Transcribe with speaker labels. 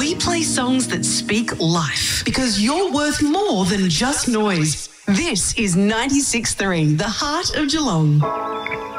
Speaker 1: We play songs that speak life because you're worth more than just noise. This is 96.3, the heart of Geelong.